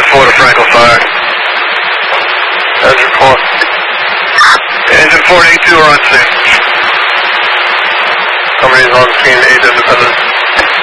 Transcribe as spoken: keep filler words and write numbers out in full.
four to Frankel Fire. Engine four. Engine four and eight two are on scene. Somebody's on scene, eight independent.